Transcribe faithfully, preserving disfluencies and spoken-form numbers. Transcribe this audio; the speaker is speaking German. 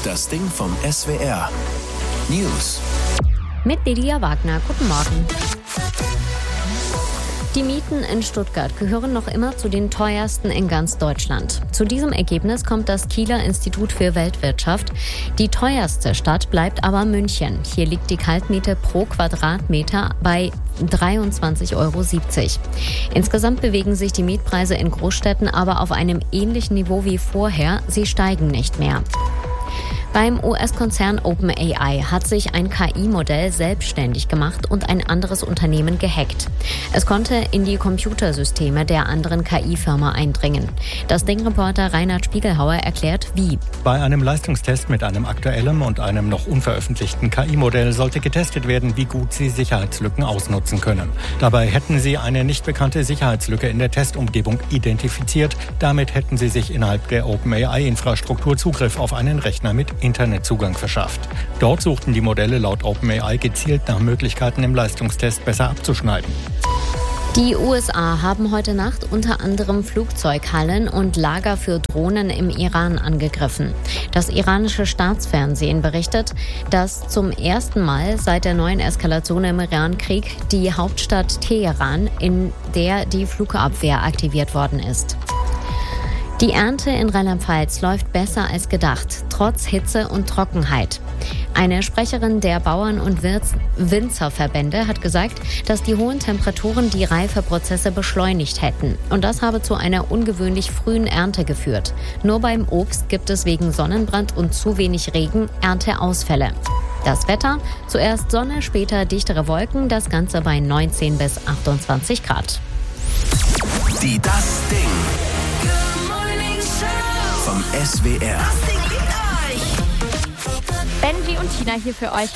Das Ding vom S W R. News. Mit Lydia Wagner. Guten Morgen. Die Mieten in Stuttgart gehören noch immer zu den teuersten in ganz Deutschland. Zu diesem Ergebnis kommt das Kieler Institut für Weltwirtschaft. Die teuerste Stadt bleibt aber München. Hier liegt die Kaltmiete pro Quadratmeter bei dreiundzwanzig Euro siebzig. Insgesamt bewegen sich die Mietpreise in Großstädten aber auf einem ähnlichen Niveau wie vorher. Sie steigen nicht mehr. Beim U S-Konzern OpenAI hat sich ein K I-Modell selbstständig gemacht und ein anderes Unternehmen gehackt. Es konnte in die Computersysteme der anderen K I-Firma eindringen. Das Ding-Reporter Reinhard Spiegelhauer erklärt, wie. Bei einem Leistungstest mit einem aktuellen und einem noch unveröffentlichten K I-Modell sollte getestet werden, wie gut sie Sicherheitslücken ausnutzen können. Dabei hätten sie eine nicht bekannte Sicherheitslücke in der Testumgebung identifiziert. Damit hätten sie sich innerhalb der OpenAI-Infrastruktur Zugriff auf einen Rechner mit Internetzugang verschafft. Dort suchten die Modelle laut OpenAI gezielt nach Möglichkeiten im Leistungstest besser abzuschneiden. Die U S A haben heute Nacht unter anderem Flugzeughallen und Lager für Drohnen im Iran angegriffen. Das iranische Staatsfernsehen berichtet, dass zum ersten Mal seit der neuen Eskalation im Iran-Krieg die Hauptstadt Teheran, in der die Flugabwehr aktiviert worden ist. Die Ernte in Rheinland-Pfalz läuft besser als gedacht, trotz Hitze und Trockenheit. Eine Sprecherin der Bauern- und Winzerverbände hat gesagt, dass die hohen Temperaturen die Reifeprozesse beschleunigt hätten. Und das habe zu einer ungewöhnlich frühen Ernte geführt. Nur beim Obst gibt es wegen Sonnenbrand und zu wenig Regen Ernteausfälle. Das Wetter: zuerst Sonne, später dichtere Wolken, das Ganze bei neunzehn bis achtundzwanzig Grad. Die Das Ding vom S W R. Benji und Tina hier für euch.